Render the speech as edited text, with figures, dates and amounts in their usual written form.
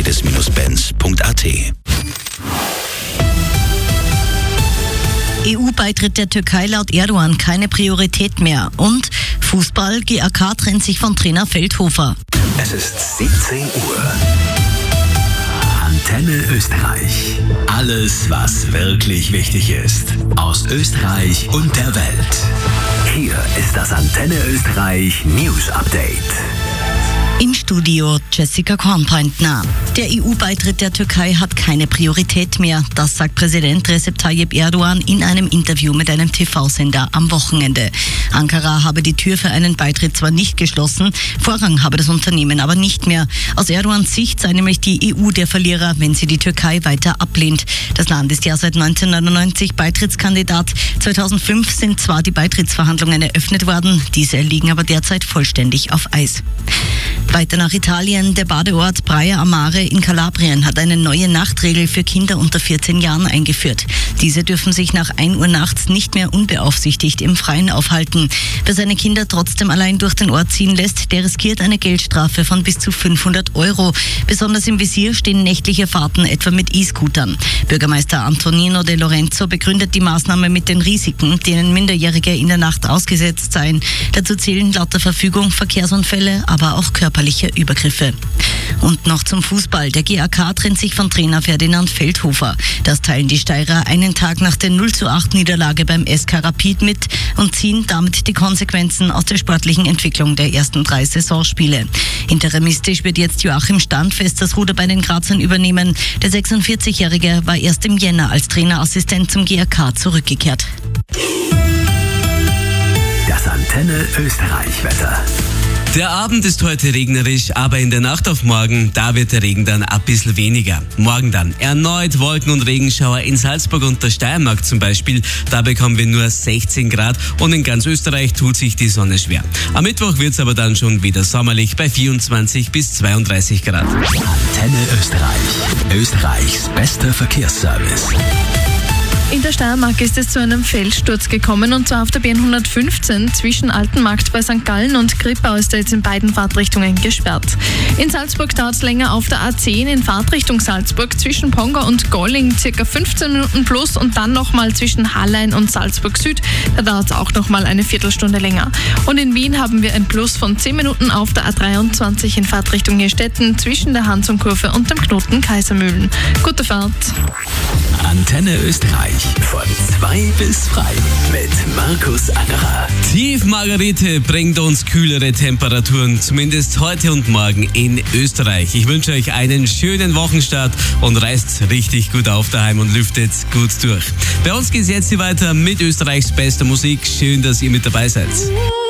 Mercedes-Benz.at. EU-Beitritt der Türkei laut Erdogan keine Priorität mehr. Und Fußball, GAK trennt sich von Trainer Feldhofer. Es ist 17 Uhr. Antenne Österreich. Alles, was wirklich wichtig ist. Aus Österreich und der Welt. Hier ist das Antenne Österreich News Update. Im Studio Jessica Kornpointner. Der EU-Beitritt der Türkei hat keine Priorität mehr. Das sagt Präsident Recep Tayyip Erdogan in einem Interview mit einem TV-Sender am Wochenende. Ankara habe die Tür für einen Beitritt zwar nicht geschlossen, Vorrang habe das Unternehmen aber nicht mehr. Aus Erdogans Sicht sei nämlich die EU der Verlierer, wenn sie die Türkei weiter ablehnt. Das Land ist ja seit 1999 Beitrittskandidat. 2005 sind zwar die Beitrittsverhandlungen eröffnet worden, diese liegen aber derzeit vollständig auf Eis. Weiter nach Italien. Der Badeort Praia a Mare in Kalabrien hat eine neue Nachtregel für Kinder unter 14 Jahren eingeführt. Diese dürfen sich nach 1 Uhr nachts nicht mehr unbeaufsichtigt im Freien aufhalten. Wer seine Kinder trotzdem allein durch den Ort ziehen lässt, der riskiert eine Geldstrafe von bis zu 500 €. Besonders im Visier stehen nächtliche Fahrten etwa mit E-Scootern. Bürgermeister Antonino De Lorenzo begründet die Maßnahme mit den Risiken, denen Minderjährige in der Nacht ausgesetzt seien. Dazu zählen laut der Verfügung Verkehrsunfälle, aber auch körperliche Übergriffe. Und noch zum Fußball. Der GAK trennt sich von Trainer Ferdinand Feldhofer. Das teilen die Steirer einen Tag nach der 0:8 Niederlage beim SK Rapid mit und ziehen damit die Konsequenzen aus der sportlichen Entwicklung der ersten 3 Saisonspiele. Interimistisch wird jetzt Joachim Standfest das Ruder bei den Grazern übernehmen. Der 46-Jährige war erst im Jänner als Trainerassistent zum GAK zurückgekehrt. Das Antenne Österreich-Wetter. Der Abend ist heute regnerisch, aber in der Nacht auf morgen, da wird der Regen dann ein bisschen weniger. Morgen dann erneut Wolken- und Regenschauer in Salzburg und der Steiermark zum Beispiel. Da bekommen wir nur 16 Grad und in ganz Österreich tut sich die Sonne schwer. Am Mittwoch wird es aber dann schon wieder sommerlich bei 24 bis 32 Grad. Antenne Österreich. Österreichs bester Verkehrsservice. In der Steiermark ist es zu einem Felssturz gekommen, und zwar auf der B115 zwischen Altenmarkt bei St. Gallen und Grippau ist er jetzt in beiden Fahrtrichtungen gesperrt. In Salzburg dauert es länger auf der A10 in Fahrtrichtung Salzburg zwischen Ponga und Golling circa 15 Minuten plus und dann nochmal zwischen Hallein und Salzburg Süd, da dauert es auch nochmal eine Viertelstunde länger. Und in Wien haben wir ein Plus von 10 Minuten auf der A23 in Fahrtrichtung Gestetten zwischen der Hansum-Kurve und dem Knoten Kaisermühlen. Gute Fahrt! Antenne Österreich von 2 bis frei mit Markus Angerer. Tief Margarete bringt uns kühlere Temperaturen, zumindest heute und morgen in Österreich. Ich wünsche euch einen schönen Wochenstart und reist richtig gut auf daheim und lüftet gut durch. Bei uns geht es jetzt weiter mit Österreichs bester Musik. Schön, dass ihr mit dabei seid.